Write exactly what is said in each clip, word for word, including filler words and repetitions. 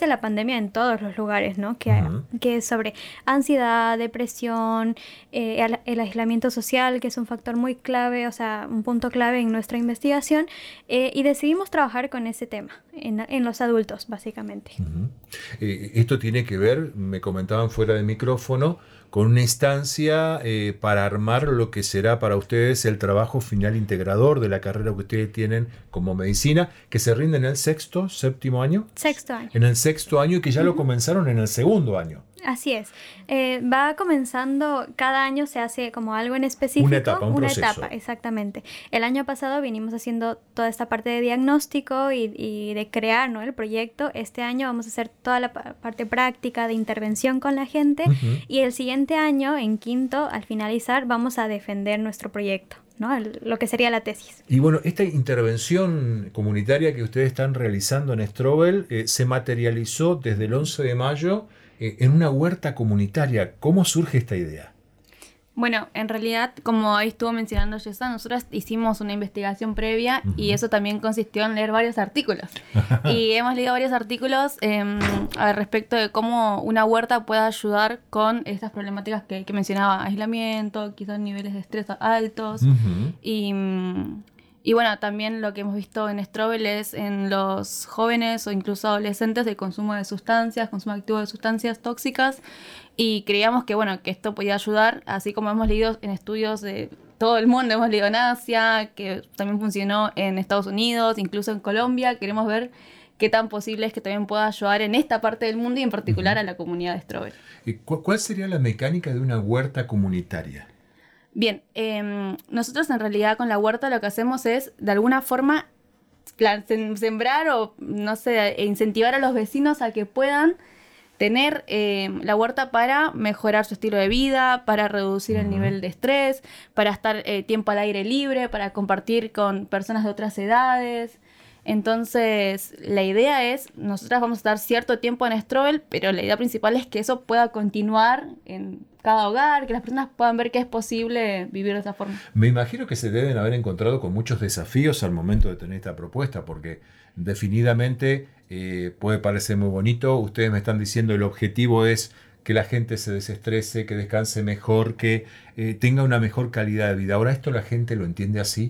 durante la pandemia en todos los lugares, ¿no? Que, Ujú. que es sobre ansiedad, depresión, eh, el, el aislamiento social, que es un factor muy clave, o sea, un punto clave en nuestra investigación, eh, y decidimos trabajar con ese tema en, en los adultos, básicamente. Ujú. Eh, esto tiene que ver, me comentaban fuera de micrófono, con una instancia eh, para armar lo que será para ustedes el trabajo final integrador de la carrera que ustedes tienen como medicina, que se rinde en el sexto, séptimo año, Sexto año. en el sexto año y que ya lo Ujú. comenzaron en el segundo año. Así es. Eh, va comenzando, cada año se hace como algo en específico. Una etapa, un Una proceso. etapa, exactamente. El año pasado vinimos haciendo toda esta parte de diagnóstico y, y de crear, ¿no?, el proyecto. Este año vamos a hacer toda la pa- parte práctica de intervención con la gente. Ujú. Y el siguiente año, en quinto, al finalizar, vamos a defender nuestro proyecto, ¿no? El- lo que sería la tesis. Y bueno, esta intervención comunitaria que ustedes están realizando en Strobel eh, se materializó desde el once de mayo eh, en una huerta comunitaria. ¿Cómo surge esta idea? Bueno, en realidad, como ahí estuvo mencionando Yesa, nosotros hicimos una investigación previa y Ujú. eso también consistió en leer varios artículos. Y hemos leído varios artículos eh, al respecto de cómo una huerta puede ayudar con estas problemáticas que, que mencionaba, aislamiento, quizás niveles de estrés altos. Ujú. Y, mm, y bueno, también lo que hemos visto en Strobel es en los jóvenes o incluso adolescentes el consumo de sustancias, consumo activo de sustancias tóxicas. Y creíamos que bueno, que esto podía ayudar, así como hemos leído en estudios de todo el mundo, hemos leído en Asia, que también funcionó en Estados Unidos, incluso en Colombia. Queremos ver qué tan posible es que también pueda ayudar en esta parte del mundo y en particular Ujú. a la comunidad de Strobel. ¿Y cu- cuál sería la mecánica de una huerta comunitaria? Bien, eh, nosotros en realidad con la huerta lo que hacemos es, de alguna forma, plan- sem- sembrar o, no sé, e incentivar a los vecinos a que puedan tener eh, la huerta para mejorar su estilo de vida, para reducir el Ujú. nivel de estrés, para estar eh, tiempo al aire libre, para compartir con personas de otras edades. Entonces, la idea es, nosotras vamos a estar cierto tiempo en Strobel, pero la idea principal es que eso pueda continuar en cada hogar, que las personas puedan ver que es posible vivir de esa forma. Me imagino que se deben haber encontrado con muchos desafíos al momento de tener esta propuesta, porque definidamente eh, puede parecer muy bonito. Ustedes me están diciendo el objetivo es que la gente se desestrese, que descanse mejor, que eh, tenga una mejor calidad de vida. Ahora, ¿esto la gente lo entiende así?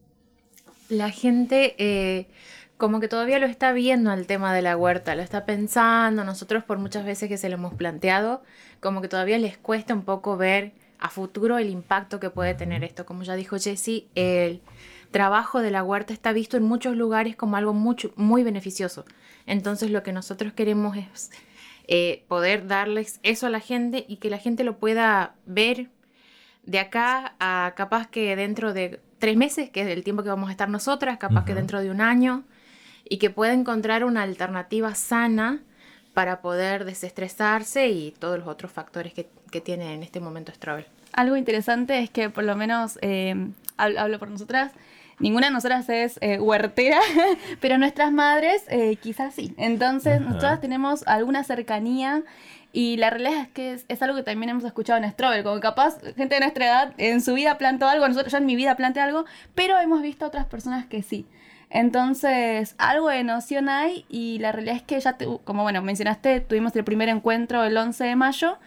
La gente eh, como que todavía lo está viendo al tema de la huerta, lo está pensando. Nosotros por muchas veces que se lo hemos planteado, como que todavía les cuesta un poco ver a futuro el impacto que puede tener esto. Como ya dijo Jessie, el trabajo de la huerta está visto en muchos lugares como algo mucho, muy beneficioso. Entonces lo que nosotros queremos es eh, poder darles eso a la gente y que la gente lo pueda ver de acá a capaz que dentro de tres meses, que es el tiempo que vamos a estar nosotras, capaz que Ujú. dentro de un año, y que pueda encontrar una alternativa sana para poder desestresarse y todos los otros factores que, que tiene en este momento Strobel. Algo interesante es que por lo menos, eh, hablo, hablo por nosotras, ninguna de nosotras es eh, huertera, pero nuestras madres eh, quizás sí. Entonces, Ajá. nosotras tenemos alguna cercanía y la realidad es que es, es algo que también hemos escuchado en Strobel, como capaz gente de nuestra edad en su vida plantó algo, nosotros ya en mi vida planté algo, pero hemos visto a otras personas que sí. Entonces, algo de noción hay y la realidad es que ya, te, como bueno, mencionaste, tuvimos el primer encuentro el once de mayo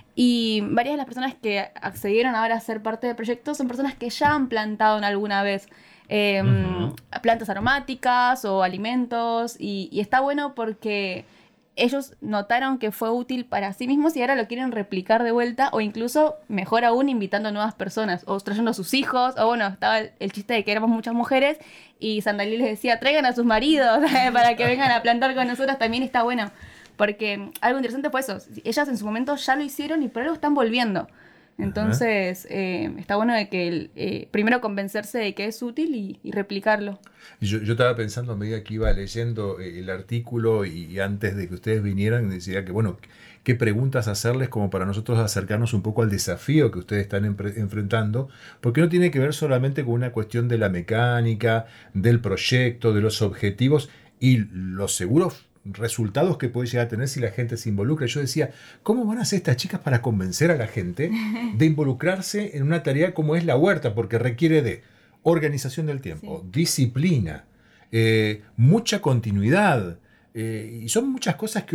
y varias de las personas que accedieron ahora a ser parte del proyecto son personas que ya han plantado en alguna vez eh, Ujú. plantas aromáticas o alimentos y, y está bueno porque ellos notaron que fue útil para sí mismos y ahora lo quieren replicar de vuelta o incluso, mejor aún, invitando a nuevas personas o trayendo a sus hijos o bueno, estaba el, el chiste de que éramos muchas mujeres y Sandalí les decía, traigan a sus maridos para que vengan a plantar con nosotras, también está bueno. Porque algo interesante fue eso. Ellas en su momento ya lo hicieron y por algo están volviendo. Entonces, eh, está bueno de que eh, primero convencerse de que es útil y, y replicarlo. Yo, yo estaba pensando a medida que iba leyendo eh, el artículo y, y antes de que ustedes vinieran, decía que, bueno, qué preguntas hacerles como para nosotros acercarnos un poco al desafío que ustedes están empre- enfrentando, porque no tiene que ver solamente con una cuestión de la mecánica, del proyecto, de los objetivos y los seguros resultados que puede llegar a tener si la gente se involucra. Yo decía, ¿cómo van a hacer estas chicas para convencer a la gente de involucrarse en una tarea como es la huerta? Porque requiere de organización del tiempo, Sí. disciplina, eh, mucha continuidad, eh, y son muchas cosas que